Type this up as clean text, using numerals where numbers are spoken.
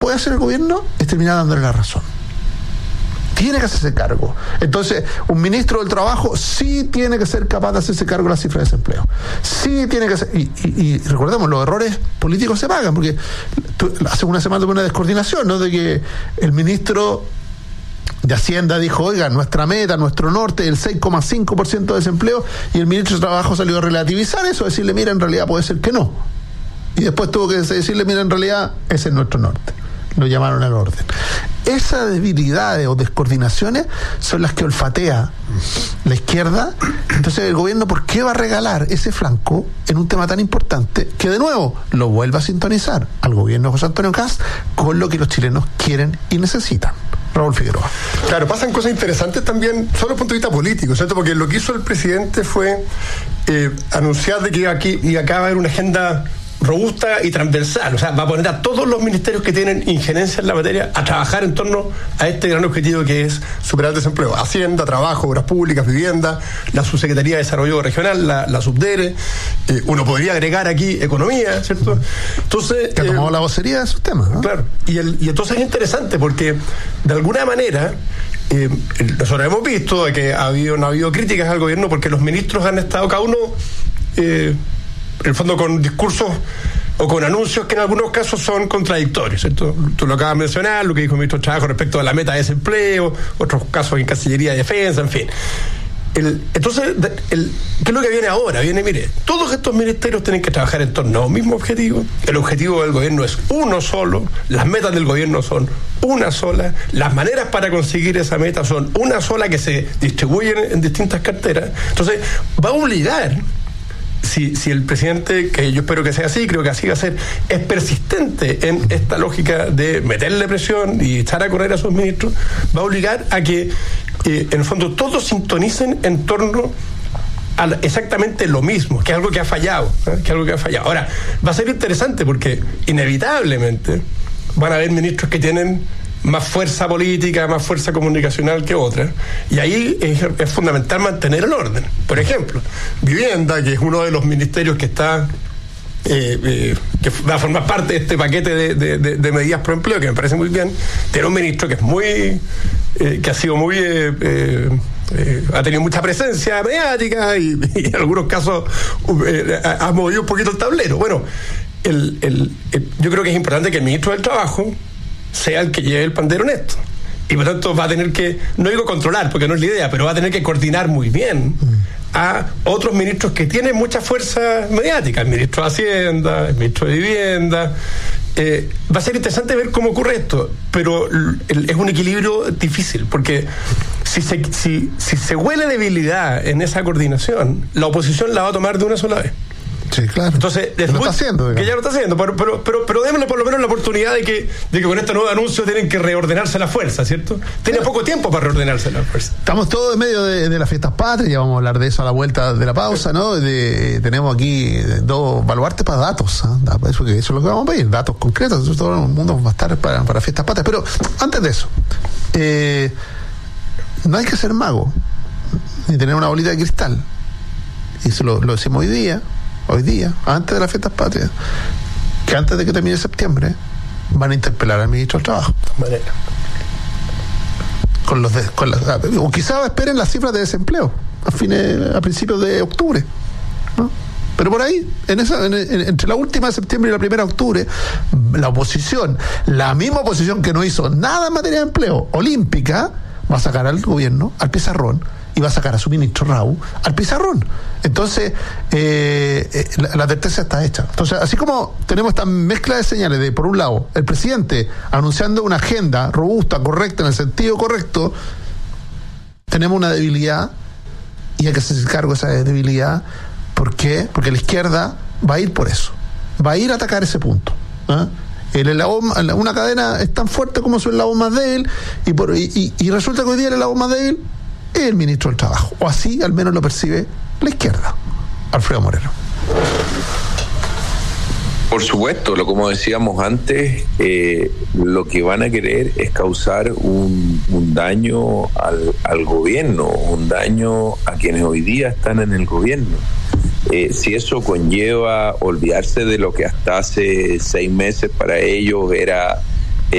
puede hacer el gobierno es terminar dándole la razón. Tiene que hacerse cargo. Entonces, un ministro del Trabajo sí tiene que ser capaz de hacerse cargo de la cifra de desempleo. Sí tiene que ser. Y recordemos, los errores políticos se pagan, porque hace una semana tuve una descoordinación, ¿no? De que el ministro de Hacienda dijo, oiga, nuestra meta, nuestro norte, el 6,5% de desempleo, y el ministro de Trabajo salió a relativizar eso, decirle, mira, en realidad puede ser que no. Y después tuvo que decirle, mira, en realidad ese es nuestro norte. Lo llamaron al orden. Esas debilidades o descoordinaciones son las que olfatea la izquierda. Entonces el gobierno, ¿por qué va a regalar ese flanco en un tema tan importante que de nuevo lo vuelve a sintonizar al gobierno de José Antonio Kast con lo que los chilenos quieren y necesitan? Raúl Figueroa. Claro, pasan cosas interesantes también, solo desde el punto de vista político, ¿cierto? Porque lo que hizo el presidente fue anunciar de que acá va a haber una agenda robusta y transversal, o sea, va a poner a todos los ministerios que tienen injerencia en la materia a trabajar en torno a este gran objetivo que es superar el desempleo. Hacienda, Trabajo, Obras Públicas, Vivienda, la Subsecretaría de Desarrollo Regional, la Subdere, uno podría agregar aquí Economía, ¿cierto? Entonces, que ha tomado la vocería de esos temas, ¿no? Claro, y entonces es interesante porque de alguna manera nosotros hemos visto que no ha habido críticas al gobierno porque los ministros han estado cada uno en el fondo con discursos o con anuncios que en algunos casos son contradictorios, ¿cierto? Tú lo acabas de mencionar, lo que dijo el ministro de Trabajo respecto a la meta de desempleo, otros casos en Cancillería de Defensa, en fin. Entonces, ¿qué es lo que viene ahora? Mire, todos estos ministerios tienen que trabajar en torno a un mismo objetivo. El objetivo del gobierno es uno solo, las metas del gobierno son una sola, las maneras para conseguir esa meta son una sola que se distribuyen en distintas carteras. Entonces, va a obligar. Si el presidente, que yo espero que sea así, creo que así va a ser, es persistente en esta lógica de meterle presión y echar a correr a sus ministros, va a obligar a que en el fondo todos sintonicen en torno a exactamente lo mismo, que es algo que ha fallado, Ahora, va a ser interesante porque inevitablemente van a haber ministros que tienen más fuerza política, más fuerza comunicacional que otras, y ahí es fundamental mantener el orden. Por ejemplo, Vivienda, que es uno de los ministerios que está que va a formar parte de este paquete de medidas pro empleo, que me parece muy bien, tiene un ministro que es muy que ha sido muy ha tenido mucha presencia mediática y en algunos casos ha movido un poquito el tablero. Bueno, yo creo que es importante que el ministro del Trabajo sea el que lleve el pandero en esto. Y por tanto va a tener que, no digo controlar, porque no es la idea, pero va a tener que coordinar muy bien a otros ministros que tienen mucha fuerza mediática, el ministro de Hacienda, el ministro de Vivienda. Va a ser interesante ver cómo ocurre esto, pero es un equilibrio difícil, porque si se huele debilidad en esa coordinación, la oposición la va a tomar de una sola vez. Sí, claro. Entonces, lo está haciendo, que ya lo está haciendo, pero démosle por lo menos la oportunidad de que con este nuevo anuncio tienen que reordenarse la fuerza, ¿cierto? Tiene poco tiempo para reordenarse la fuerza. Estamos todos en medio de las fiestas patrias, ya vamos a hablar de eso a la vuelta de la pausa, ¿no? Tenemos aquí dos baluartes para datos, ¿eh? Eso es lo que vamos a pedir, datos concretos, todo el mundo va a estar para fiestas patrias. Pero antes de eso, no hay que ser mago, ni tener una bolita de cristal. Y eso lo decimos hoy día, antes de las fiestas patrias, que antes de que termine septiembre van a interpelar al ministro del Trabajo. O quizás esperen las cifras de desempleo a principios de octubre, ¿no? Pero por ahí, entre la última de septiembre y la primera de octubre, la oposición, la misma oposición que no hizo nada en materia de empleo, olímpica, va a sacar al gobierno al pizarrón y va a sacar a su ministro Raúl al pizarrón. Entonces, la advertencia está hecha. Entonces, así como tenemos esta mezcla de señales de, por un lado, el presidente anunciando una agenda robusta, correcta, en el sentido correcto, tenemos una debilidad y hay que hacerse cargo de esa debilidad. ¿Por qué? Porque la izquierda va a ir por eso. Va a ir a atacar ese punto. El eslabón, una cadena es tan fuerte como su eslabón más débil y resulta que hoy día el eslabón más débil es el ministro del Trabajo, o así al menos lo percibe la izquierda. Alfredo Moreno. Por supuesto, como decíamos antes, lo que van a querer es causar un daño al gobierno, un daño a quienes hoy día están en el gobierno. Si eso conlleva olvidarse de lo que hasta hace 6 meses para ellos era